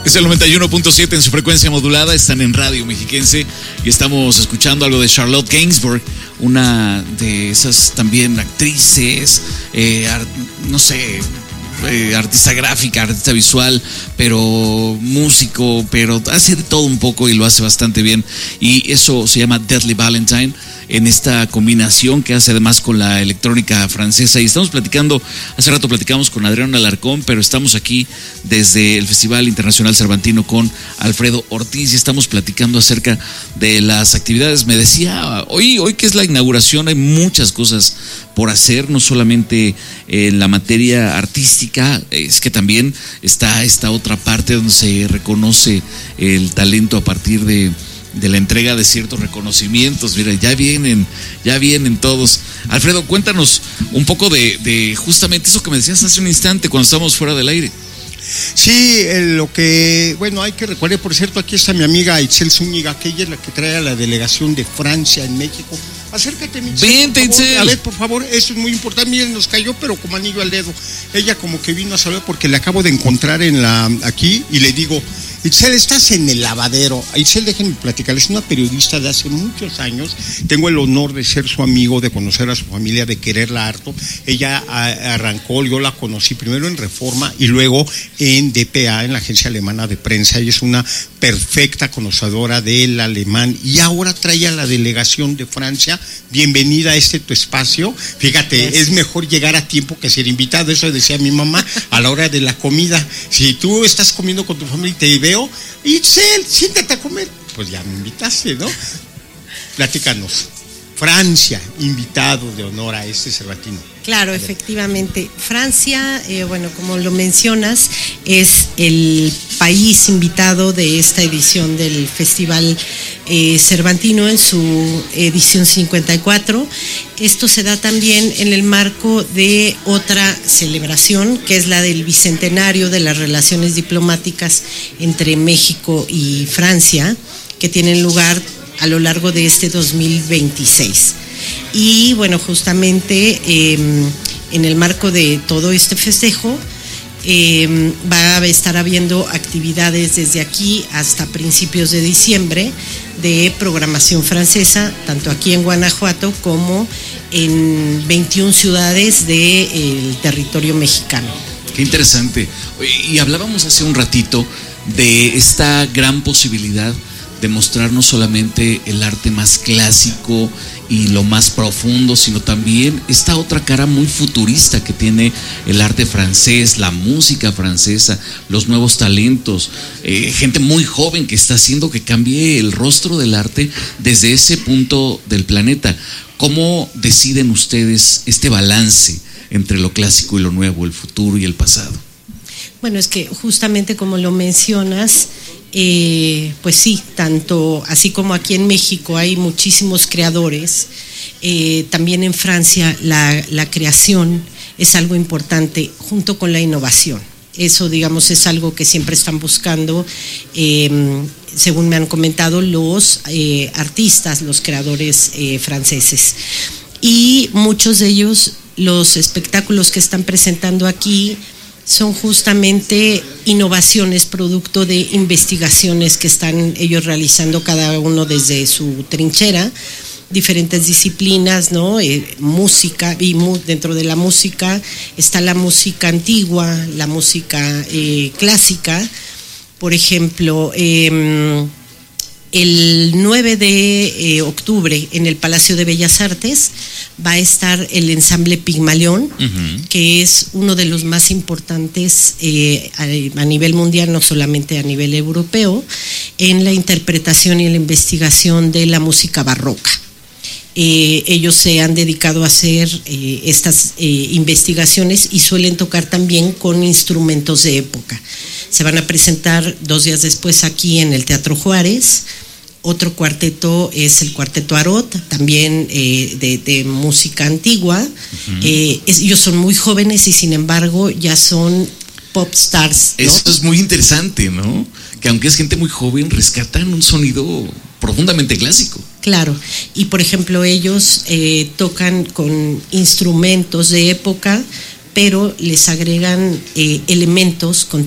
Es el 91.7 en su frecuencia modulada, están en Radio Mexiquense y estamos escuchando algo de Charlotte Gainsbourg, una de esas también actrices, artista gráfica, artista visual, pero músico, pero hace de todo un poco y lo hace bastante bien. Y eso se llama Deadly Valentine, en esta combinación que hace además con la electrónica francesa. Y estamos platicando, hace rato platicamos con Adrián Alarcón, pero estamos aquí desde el Festival Internacional Cervantino con Alfredo Ortiz y estamos platicando acerca de las actividades. Me decía, hoy que es la inauguración, hay muchas cosas por hacer, no solamente en la materia artística, es que también está esta otra parte donde se reconoce el talento a partir de la entrega de ciertos reconocimientos. Mira, ya vienen todos. Alfredo, cuéntanos un poco de justamente eso que me decías hace un instante cuando estábamos fuera del aire. Sí, hay que recordar, por cierto, aquí está mi amiga Itzel Zúñiga, que ella es la que trae a la delegación de Francia en México. Acércate, Itzel. Vente, Itzel. A ver, por favor, esto es muy importante. Miren, nos cayó, pero como anillo al dedo. Ella como que vino a saludar porque le acabo de encontrar aquí y le digo, Itzel, estás en el lavadero. Itzel, déjenme platicarles, es una periodista de hace muchos años. Tengo el honor de ser su amigo, de conocer a su familia, de quererla harto. Ella arrancó, yo la conocí primero en Reforma y luego en DPA, en la agencia alemana de prensa. Ella es una perfecta conocedora del alemán y ahora trae a la delegación de Francia. Bienvenida a tu espacio. Fíjate, es mejor llegar a tiempo que ser invitado. Eso decía mi mamá a la hora de la comida. Si tú estás comiendo con tu familia y te veo, Itzel, siéntate a comer, pues ya me invitaste, ¿no? Platícanos. Francia, invitado de honor a Cervantino. Claro, efectivamente. Francia, como lo mencionas, es el país invitado de esta edición del Festival Cervantino en su edición 54. Esto se da también en el marco de otra celebración, que es la del bicentenario de las relaciones diplomáticas entre México y Francia, que tienen lugar a lo largo de 2026. Y justamente en el marco de todo este festejo va a estar habiendo actividades desde aquí hasta principios de diciembre de programación francesa, tanto aquí en Guanajuato como en 21 ciudades del territorio mexicano. Qué interesante. Y hablábamos hace un ratito de esta gran posibilidad de mostrar no solamente el arte más clásico y lo más profundo, sino también esta otra cara muy futurista que tiene el arte francés, la música francesa, los nuevos talentos, gente muy joven que está haciendo que cambie el rostro del arte desde ese punto del planeta. ¿Cómo deciden ustedes este balance entre lo clásico y lo nuevo, el futuro y el pasado? Bueno, es que justamente como lo mencionas, pues sí, tanto así como aquí en México hay muchísimos creadores, también en Francia la creación es algo importante junto con la innovación. Eso, digamos, es algo que siempre están buscando, según me han comentado los artistas, los creadores franceses. Y muchos de ellos, los espectáculos que están presentando aquí, son justamente innovaciones producto de investigaciones que están ellos realizando cada uno desde su trinchera, diferentes disciplinas, ¿no? Música, y dentro de la música está la música antigua, la música clásica. Por ejemplo, el 9 de octubre en el Palacio de Bellas Artes va a estar el ensamble Pigmalión, que es uno de los más importantes a nivel mundial, no solamente a nivel europeo, en la interpretación y la investigación de la música barroca. Ellos se han dedicado a hacer estas investigaciones y suelen tocar también con instrumentos de época. Se van a presentar 2 días después aquí en el Teatro Juárez. Otro cuarteto es el Cuarteto Arot, también de música antigua. Ellos son muy jóvenes y sin embargo ya son pop stars, ¿no? Eso es muy interesante, ¿no? Que aunque es gente muy joven, rescatan un sonido profundamente clásico. Claro, y por ejemplo ellos tocan con instrumentos de época, pero les agregan elementos